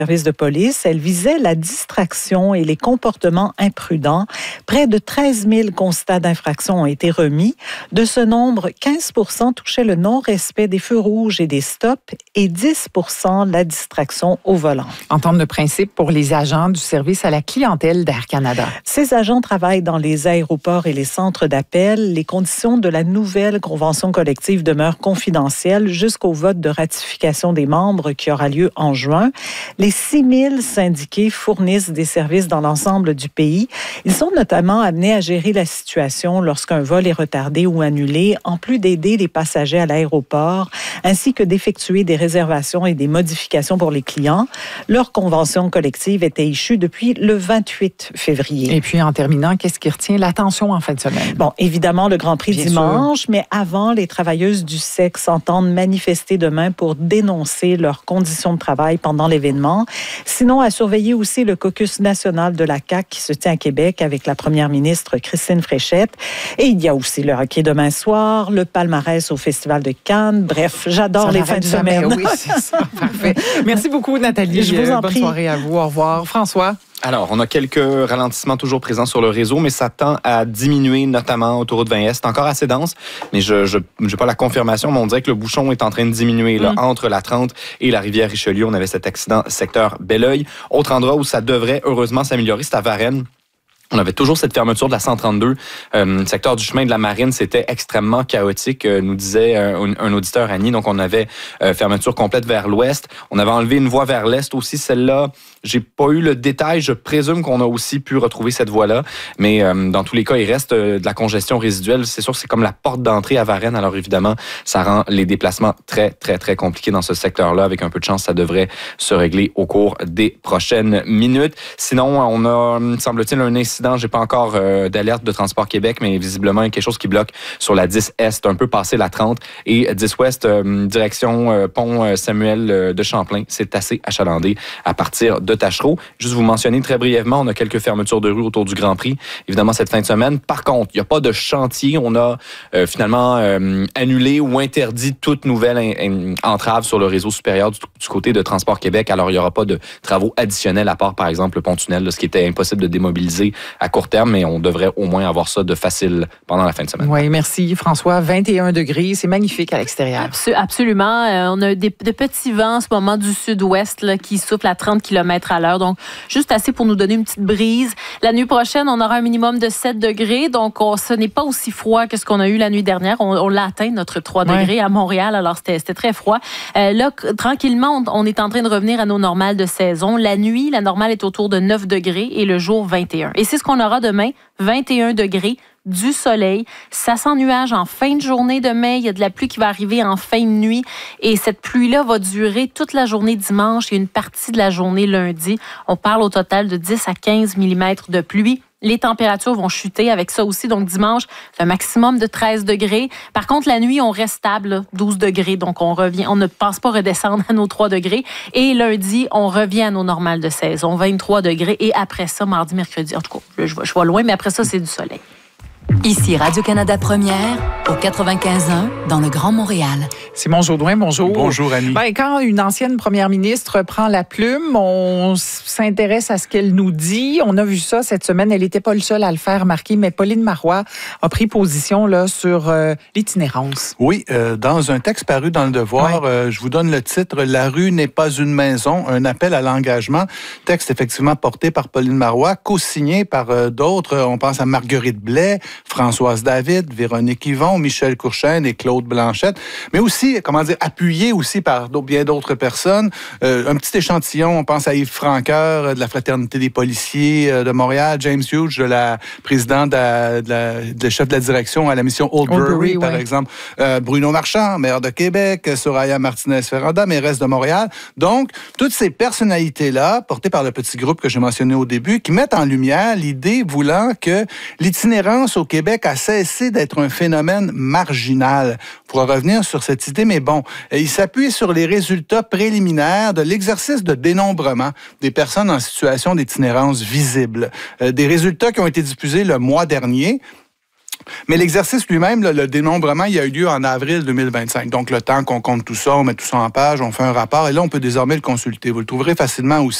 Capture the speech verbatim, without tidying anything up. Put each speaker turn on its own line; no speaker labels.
service de police. Elle visait la distraction et les comportements imprudents. Près de treize mille constats d'infraction ont été remis. De ce nombre, quinze pour cent touchaient le non-respect des feux rouges et des stops et dix pour cent la distraction au volant.
En termes de principe pour les agents du service à la clientèle d'Air Canada.
Ces agents travaillent dans les aéroports et les centres d'appel. Les conditions de la nouvelle convention collective demeurent confidentielles jusqu'au vote de ratification des membres qui aura lieu en juin. Les six mille syndiqués fournissent des services dans l'ensemble du pays. Ils sont notamment amenés à gérer la situation lorsqu'un vol est retardé ou annulé, en plus d'aider les passagers à l'aéroport, ainsi que d'effectuer des réservations et des modifications pour les clients. Leur convention collective était issue depuis le vingt-huit février.
Et puis, en terminant, qu'est-ce qui retient l'attention en fin de semaine?
Bon, évidemment, le Grand Prix Bien dimanche, sûr. mais avant, les travailleuses du sexe entendent manifester demain pour dénoncer leurs conditions de travail pendant l'événement. Sinon, à surveiller aussi le caucus national de la C A Q qui se tient à Québec avec la première ministre Christine Fréchette. Et il y a aussi le hockey demain soir, le palmarès au Festival de Cannes. Bref, j'adore ça les fins de semaine.
Oui, c'est ça. Parfait. Merci beaucoup, Nathalie.
Je vous en
Bonne
prie.
soirée à vous. Au revoir. François?
Alors, on a quelques ralentissements toujours présents sur le réseau, mais ça tend à diminuer, notamment autoroute vingt Est. C'est encore assez dense, mais je n'ai pas la confirmation, mais on dirait que le bouchon est en train de diminuer là, mm. entre la trente et la rivière Richelieu. On avait cet accident secteur Belleuil. Autre endroit où ça devrait heureusement s'améliorer, c'est à Varennes. On avait toujours cette fermeture de la cent trente-deux. Euh, secteur du chemin de la Marine, c'était extrêmement chaotique, euh, nous disait un, un auditeur, Annie. Donc, on avait euh, fermeture complète vers l'ouest. On avait enlevé une voie vers l'est aussi. Celle-là, j'ai pas eu le détail. Je présume qu'on a aussi pu retrouver cette voie-là. Mais euh, dans tous les cas, il reste euh, de la congestion résiduelle. C'est sûr que c'est comme la porte d'entrée à Varennes. Alors, évidemment, ça rend les déplacements très, très, très compliqués dans ce secteur-là. Avec un peu de chance, ça devrait se régler au cours des prochaines minutes. Sinon, on a, semble-t-il, un incident. J'ai pas encore euh, d'alerte de Transport Québec, mais visiblement, il y a quelque chose qui bloque sur la dix Est, un peu passé la trente. Et dix Ouest, euh, direction euh, pont euh, Samuel euh, de Champlain. C'est assez achalandé à partir de Tachereau. Juste vous mentionner très brièvement, on a quelques fermetures de rue autour du Grand Prix, évidemment, cette fin de semaine. Par contre, il n'y a pas de chantier. On a euh, finalement euh, annulé ou interdit toute nouvelle in- in- entrave sur le réseau supérieur du, du côté de Transport Québec. Alors, il n'y aura pas de travaux additionnels à part, par exemple, le pont-tunnel, là, ce qui était impossible de démobiliser à court terme, mais on devrait au moins avoir ça de facile pendant la fin de semaine.
Oui, merci François. vingt et un degrés, c'est magnifique à l'extérieur.
Absol- absolument. Euh, on a des, de petits vents en ce moment du sud-ouest là, qui soufflent à trente kilomètres à l'heure, donc juste assez pour nous donner une petite brise. La nuit prochaine, on aura un minimum de sept degrés, donc on, ce n'est pas aussi froid que ce qu'on a eu la nuit dernière. On, on l'a atteint, notre trois ouais. degrés à Montréal, alors c'était, c'était très froid. Euh, là, tranquillement, on, on est en train de revenir à nos normales de saison. La nuit, la normale est autour de neuf degrés et le jour vingt et un. Et c'est ce qu'on aura demain, vingt et un degrés, du soleil. Ça sent nuage en fin de journée demain. Il y a de la pluie qui va arriver en fin de nuit. Et cette pluie-là va durer toute la journée dimanche et une partie de la journée lundi. On parle au total de dix à quinze millimètres de pluie. Les températures vont chuter avec ça aussi. Donc, dimanche, c'est un maximum de treize degrés. Par contre, la nuit, on reste stable, douze degrés. Donc, on revient, on ne pense pas redescendre à nos trois degrés. Et lundi, on revient à nos normales de saison, vingt-trois degrés. Et après ça, mardi, mercredi, en tout cas, je, je, je vais loin, mais après ça, c'est du soleil.
Ici Radio-Canada Première, au quatre-vingt-quinze un, dans le Grand Montréal.
Simon Jaudoin, bonjour.
Bonjour, Annie.
Ben, quand une ancienne première ministre prend la plume, on s'intéresse à ce qu'elle nous dit. On a vu ça cette semaine. Elle n'était pas le seul à le faire remarquer, mais Pauline Marois a pris position là, sur euh, l'itinérance.
Oui, euh, dans un texte paru dans Le Devoir, ouais. euh, je vous donne le titre « La rue n'est pas une maison, un appel à l'engagement ». Texte effectivement porté par Pauline Marois, co-signé par euh, d'autres. On pense à Marguerite Blais, Françoise David, Véronique Yvon, Michel Courchaine et Claude Blanchette, mais aussi, comment dire, appuyé aussi par bien d'autres personnes. Euh, un petit échantillon, on pense à Yves Franqueur de la Fraternité des policiers de Montréal, James Hughes, de la présidente de la, de la, de chef de la direction à la mission Oldbury, par ouais. exemple, euh, Bruno Marchand, maire de Québec, Soraya Martinez-Ferranda, mairesse de Montréal. Donc, toutes ces personnalités-là, portées par le petit groupe que j'ai mentionné au début, qui mettent en lumière l'idée voulant que l'itinérance au Québec a cessé d'être un phénomène marginal. On pourra revenir sur cette idée, mais bon, il s'appuie sur les résultats préliminaires de l'exercice de dénombrement des personnes en situation d'itinérance visible. Des résultats qui ont été diffusés le mois dernier. Mais l'exercice lui-même, là, le dénombrement, il a eu lieu en avril deux mille vingt-cinq. Donc, le temps qu'on compte tout ça, on met tout ça en page, on fait un rapport, et là, on peut désormais le consulter. Vous le trouverez facilement aussi